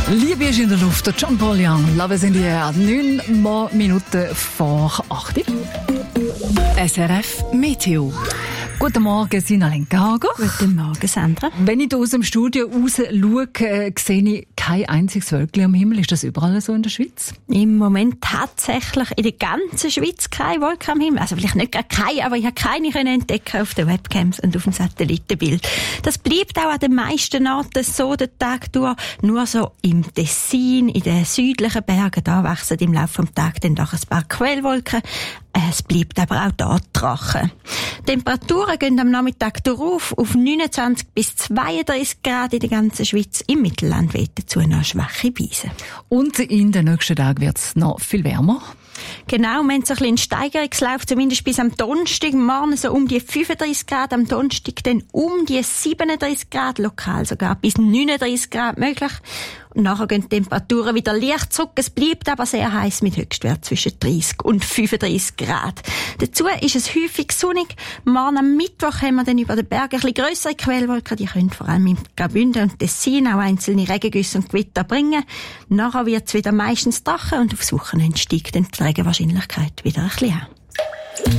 Liebe ist in der Luft, John Paul Young, Love is in the Air, 9 Minuten vor 8 Uhr. SRF Meteo. Guten Morgen, Sina Lenkager. Guten Morgen, Sandra. Wenn ich hier aus dem Studio raus schaue, sehe ich kein einziges Wölkchen am Himmel. Ist das überall so in der Schweiz? Im Moment tatsächlich in der ganzen Schweiz keine Wolke am Himmel. Also vielleicht nicht gar keine, aber ich habe keine entdecken auf den Webcams und auf dem Satellitenbild. Das bleibt auch an den meisten Orten so den Tag durch. Nur so im Tessin, in den südlichen Bergen, da wachsen im Laufe des Tages dann doch ein paar Quellwolken. Es bleibt aber auch da trocken. Die Temperaturen gehen am Nachmittag auf 29 bis 32 Grad in der ganzen Schweiz. Im Mittelland weht dazu noch schwache Brise. Und in den nächsten Tagen wird es noch viel wärmer. Genau, wir haben so ein bisschen Steigerungslauf, zumindest bis am Donnerstag, morgen so um die 35 Grad, am Donnerstag dann um die 37 Grad, lokal sogar bis 39 Grad möglich. Und nachher gehen die Temperaturen wieder leicht zurück. Es bleibt aber sehr heiß mit Höchstwert zwischen 30 und 35 Grad. Dazu ist es häufig sonnig. Morgen am Mittwoch haben wir dann über den Bergen ein bisschen grössere Quellwolken. Die können vor allem im Graubünden und Tessin auch einzelne Regengüsse und Gewitter bringen. Nachher wird es wieder meistens trocken und aufs Wochenende steigt dann die Regenwahrscheinlichkeit wieder ein bisschen an.